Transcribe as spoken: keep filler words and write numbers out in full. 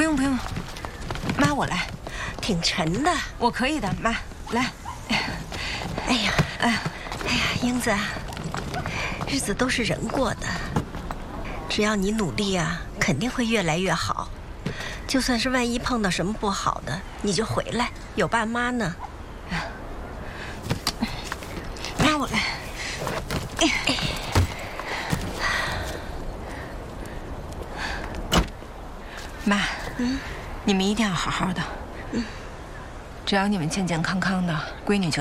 用不用，妈我来， 挺沉的。 我可以的，妈来。 哎呀，哎呀，哎呀，英子，日子都是人过的，只要你努力啊，肯定会越来越好。就算是万一碰到什么不好的，你就回来，有爸妈呢。 妈我来。哎。妈，嗯，你们一定要好好的。嗯，只要你们健健康康的，闺女就。